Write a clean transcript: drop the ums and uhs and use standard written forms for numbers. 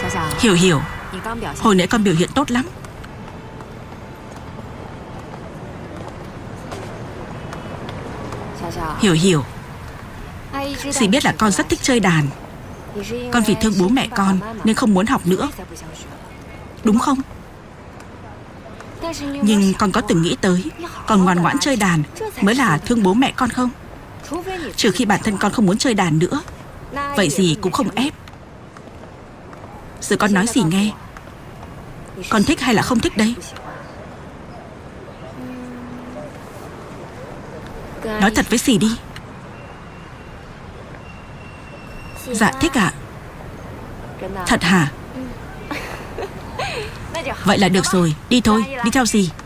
Hiểu Hiểu, hồi nãy con biểu hiện tốt lắm. Hiểu Hiểu, dì biết là con rất thích chơi đàn. Con vì thương bố mẹ con nên không muốn học nữa, đúng không? Nhưng con có từng nghĩ tới con ngoan ngoãn chơi đàn mới là thương bố mẹ con không? Trừ khi bản thân con không muốn chơi đàn nữa, vậy dì cũng không ép. Giờ con nói dì nghe, con thích hay là không thích đây? Nói thật với dì đi. Dạ thích ạ. Thật hả? Vậy là được rồi, đi thôi, đi theo dì.